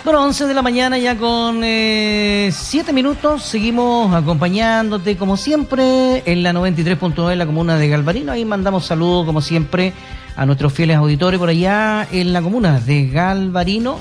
Bueno, 11 de la mañana ya con 7 minutos. Seguimos acompañándote como siempre en la 93.9 en la comuna de Galvarino. Ahí mandamos saludos como siempre a nuestros fieles auditores por allá en la comuna de Galvarino.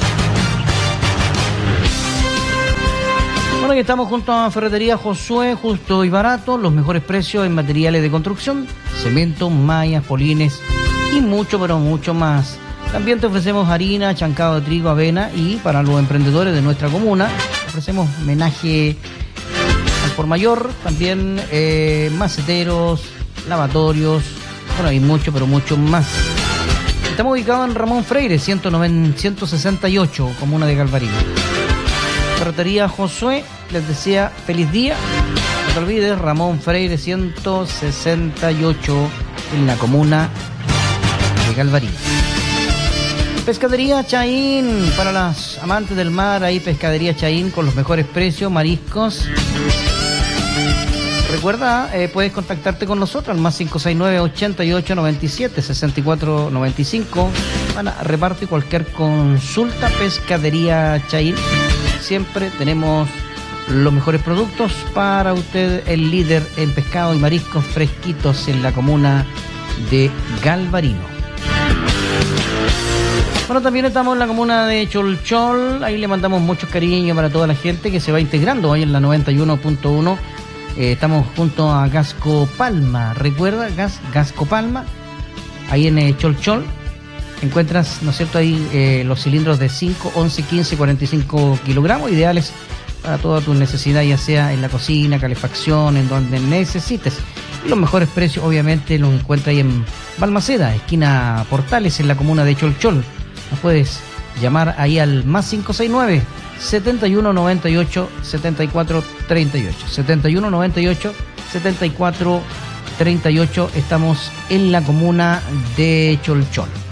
Bueno, aquí estamos junto a Ferretería Josué, justo y barato, los mejores precios en materiales de construcción, cemento, mallas, polines y mucho, pero mucho más. También te ofrecemos harina, chancado de trigo, avena y para los emprendedores de nuestra comuna ofrecemos menaje al por mayor, también maceteros, lavatorios, bueno, y mucho, pero mucho más. Estamos ubicados en Ramón Freire, 168, comuna de Galvarino. Ferretería Josué les desea feliz día. No te olvides, Ramón Freire 168 en la comuna de Galvarino. Pescadería Chaín, para las amantes del mar, ahí Pescadería Chaín con los mejores precios, mariscos. Recuerda, puedes contactarte con nosotros al más 569-8897-6495. Para repartir cualquier consulta, Pescadería Chaín. Siempre tenemos los mejores productos para usted, el líder en pescado y mariscos fresquitos en la comuna de Galvarino. Bueno, también estamos en la comuna de Cholchol, ahí le mandamos muchos cariños para toda la gente que se va integrando ahí en la 91.1. Estamos junto a Gasco Palma, recuerda, Gasco Palma, ahí en Cholchol. Encuentras, ¿no es cierto?, ahí los cilindros de 5, 11, 15, 45 kilogramos, ideales para toda tu necesidad, ya sea en la cocina, calefacción, en donde necesites. Y los mejores precios, obviamente, los encuentras ahí en Balmaceda, esquina Portales, en la comuna de Cholchol. Nos puedes llamar ahí al más 569-7198-7438. 7198-7438. Estamos en la comuna de Cholchol.